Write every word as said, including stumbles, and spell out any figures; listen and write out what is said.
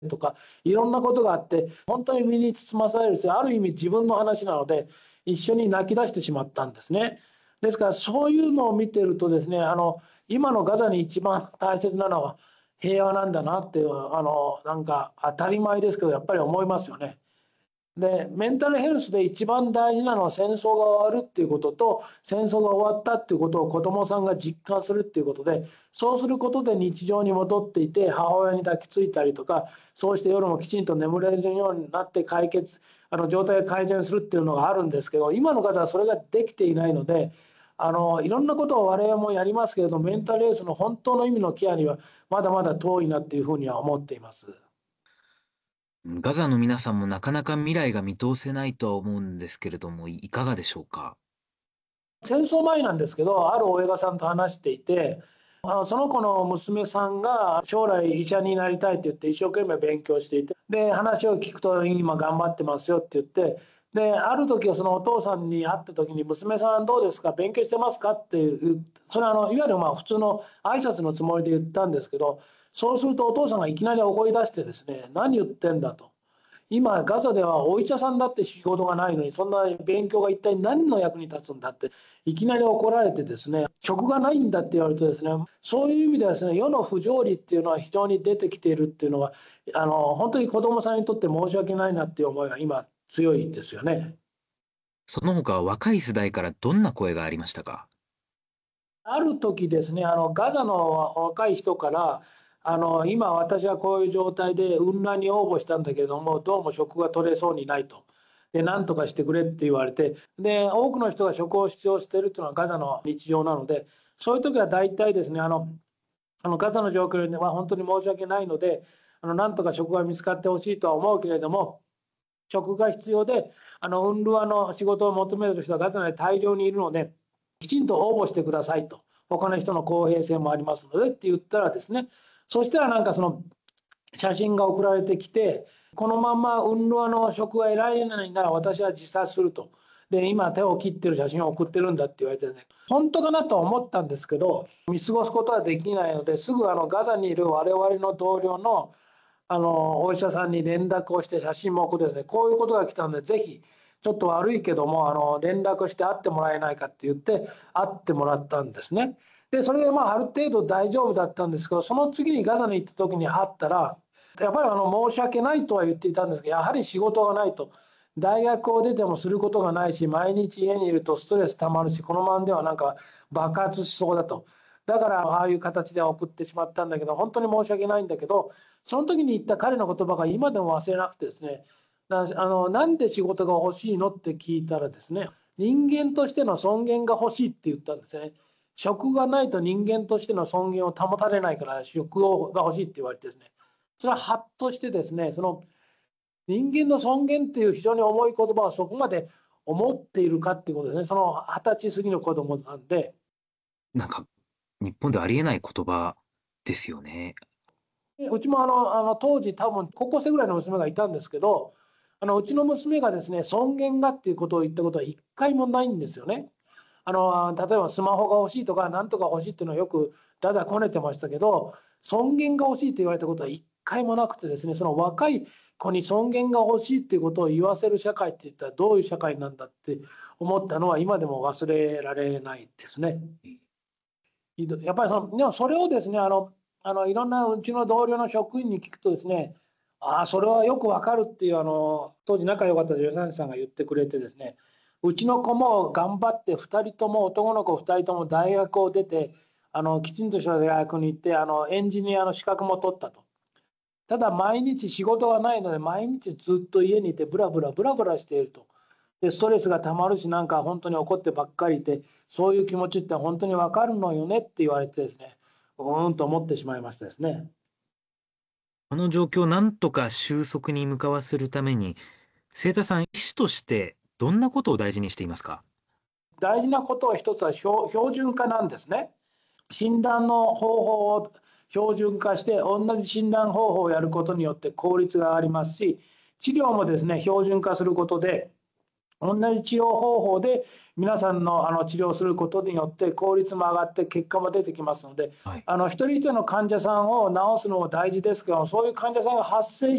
とかいろんなことがあって本当に身につつまされるし、ある意味自分の話なので一緒に泣き出してしまったんですね。ですからそういうのを見てるとですね、あの今のガザに一番大切なのは平和なんだなっていう、あのなんか当たり前ですけどやっぱり思いますよね。でメンタルヘルスで一番大事なのは戦争が終わるっていうことと戦争が終わったっていうことを子どもさんが実感するっていうことで、そうすることで日常に戻っていて母親に抱きついたりとか、そうして夜もきちんと眠れるようになって解決あの状態が改善するっていうのがあるんですけど、今の方はそれができていないので、あのいろんなことを我々もやりますけれどメンタルヘルスの本当の意味のケアにはまだまだ遠いなっていうふうには思っています。 ガザの皆さんもなかなか未来が見通せないとは思うんですけれども、いかがでしょうか。 戦争前なんですけど、ある親御さんと話していて、あのその子の娘さんが将来医者になりたいって言って一生懸命勉強していて、で話を聞くと今頑張ってますよって言って、である時そのお父さんに会った時に「娘さんどうですか、勉強してますか?」っていう、それはあのいわゆるまあ普通の挨拶のつもりで言ったんですけど、そうするとお父さんがいきなり怒り出してですね、「何言ってんだ」と。今ガザではお医者さんだって仕事がないのにそんな勉強が一体何の役に立つんだっていきなり怒られてですね、職がないんだって言われるとですね、そういう意味ではですね、世の不条理っていうのは非常に出てきているっていうのは、あの本当に子どもさんにとって申し訳ないなっていう思いが今強いですよね。 その他若い世代からどんな声がありましたか？ ある時ですね、あのガザの若い人からあの今私はこういう状態で運乱に応募したんだけれどもどうも職が取れそうにないと。で何とかしてくれって言われて、で多くの人が職を必要しているというのはガザの日常なので、そういう時は大体ですね、あのあのガザの状況には本当に申し訳ないので、あの何とか職が見つかってほしいとは思うけれども、職が必要であのウンルワの仕事を求める人はガザに大量にいるのできちんと応募してくださいと、他の人の公平性もありますのでって言ったらですね、そしたらなんかその写真が送られてきて、このままウンルワの職が得られないなら私は自殺すると。で今手を切ってる写真を送ってるんだって言われてね、本当かなとは思ったんですけど見過ごすことはできないので、すぐあのガザにいる我々の同僚のあのお医者さんに連絡をして写真も送ってですね、こういうことが来たのでぜひちょっと悪いけどもあの連絡して会ってもらえないかって言って会ってもらったんですね。でそれでまあある程度大丈夫だったんですけど、その次にガザに行った時に会ったらやっぱりあの申し訳ないとは言っていたんですけど、やはり仕事がないと。大学を出てもすることがないし毎日家にいるとストレスたまるしこのままではなんか爆発しそうだと。だからああいう形で送ってしまったんだけど本当に申し訳ないんだけど、その時に言った彼の言葉が今でも忘れなくてですね、あのなんで仕事が欲しいのって聞いたらですね、人間としての尊厳が欲しいって言ったんですね。職がないと人間としての尊厳を保たれないから職をが欲しいって言われてですね、それはハッとしてですね、その人間の尊厳っていう非常に重い言葉をそこまで思っているかっていうことですね。その二十歳過ぎの子供なんで。 なんか、日本ではありえない言葉ですよね。 うちもあのあの当時多分高校生ぐらいの娘がいたんですけど、あのうちの娘がですね尊厳がっていうことを言ったことは一回もないんですよね。あの例えばスマホが欲しいとか何とか欲しいっていうのはよくだだこねてましたけど、尊厳が欲しいと言われたことは一回もなくてですね、その若い子に尊厳が欲しいっていうことを言わせる社会っていったらどういう社会なんだって思ったのは今でも忘れられないですね。やっぱりそのでもそれをですね、あのあのいろんなうちの同僚の職員に聞くとですね、ああそれはよくわかるっていう、あの当時仲良かった助産師さんが言ってくれてですね、うちの子も頑張ってふたりとも男の子ふたりとも大学を出てあのきちんとした大学に行ってあのエンジニアの資格も取ったと。ただ毎日仕事がないので毎日ずっと家にいてブラブラブラブラしていると。でストレスがたまるしなんか本当に怒ってばっかりいて、そういう気持ちって本当に分かるのよねって言われてですね、うーんと思ってしまいましたですね。 この状況をなんとか収束に向かわせるために、清田さん、医師としてどんなことを大事にしていますか？ 大事なことは一つは標標準化なんですね。診断の方法を標準化して同じ診断方法をやることによって効率が上がりますし、治療もですね標準化することで同じ治療方法で皆さんのあの治療することによって効率も上がって結果も出てきますので、 はい。 あの一人一人の患者さんを治すのも大事ですけど、そういう患者さんが発生